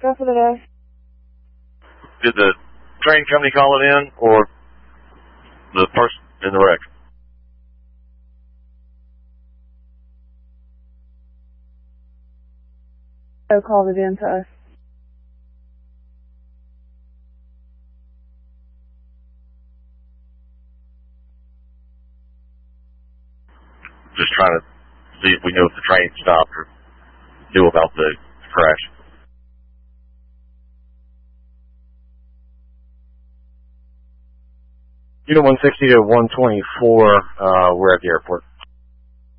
Traffic today. Did the train company call it in, or the person in the wreck? They called it in to us. Just trying to see if we know if the train stopped or knew about the crash. Unit 160 to 124, we're at the airport.